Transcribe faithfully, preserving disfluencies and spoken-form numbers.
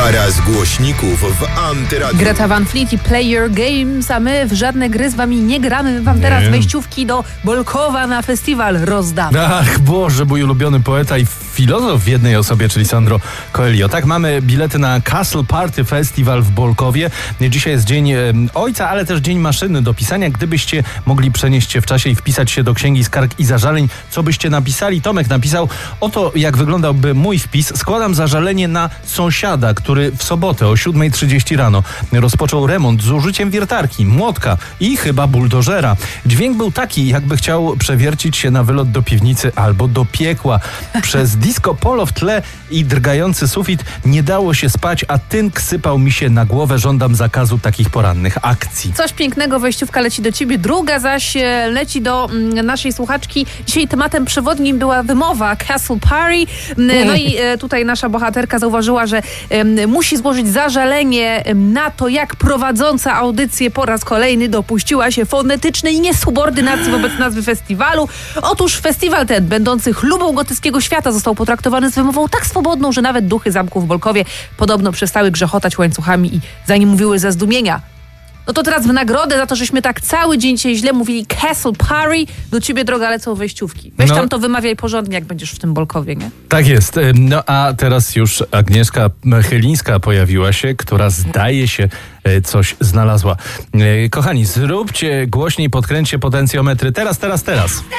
Para z głośników w Antyradiu. Greta Van Fleet i Play Your Games, a my w żadne gry z wami nie gramy. My wam nie. teraz wejściówki do Bolkowa na festiwal rozdamy. Ach Boże, mój ulubiony poeta i filozof w jednej osobie, czyli Sandro Coelho. Tak, mamy bilety na Castle Party Festival w Bolkowie. Dzisiaj jest dzień ojca, ale też dzień maszyny do pisania. Gdybyście mogli przenieść się w czasie i wpisać się do Księgi Skarg i Zażaleń, co byście napisali? Tomek napisał: oto jak wyglądałby mój wpis. Składam zażalenie na sąsiada, który w sobotę o siódma trzydzieści rano rozpoczął remont z użyciem wiertarki, młotka i chyba buldożera. Dźwięk był taki, jakby chciał przewiercić się na wylot do piwnicy albo do piekła. Przez disco polo w tle i drgający sufit nie dało się spać, a tynk sypał mi się na głowę. Żądam zakazu takich porannych akcji. Coś pięknego, wejściówka leci do ciebie, druga zaś leci do mm, naszej słuchaczki. Dzisiaj tematem przewodnim była wymowa Castle Party. No i e, tutaj nasza bohaterka zauważyła, że e, musi złożyć zażalenie na to, jak prowadząca audycję po raz kolejny dopuściła się fonetycznej niesubordynacji wobec nazwy festiwalu. Otóż festiwal ten, będący chlubą gotyckiego świata, został potraktowany z wymową tak swobodną, że nawet duchy zamku w Bolkowie podobno przestały grzechotać łańcuchami i za nim mówiły ze zdumienia. No to teraz w nagrodę za to, żeśmy tak cały dzień dzisiaj źle mówili Castle Party, do ciebie, droga, lecą wejściówki. Weź no. tam to wymawiaj porządnie, jak będziesz w tym Bolkowie, nie? Tak jest. No a teraz już Agnieszka Chylińska pojawiła się, która zdaje się coś znalazła. Kochani, zróbcie głośniej, podkręćcie potencjometry. Teraz, teraz, teraz.